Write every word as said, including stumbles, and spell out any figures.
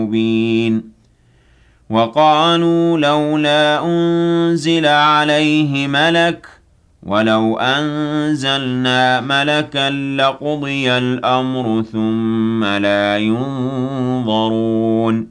مبين وقالوا لولا أنزل عليه ملك ولو أنزلنا ملكا لقضي الأمر ثم لا ينظرون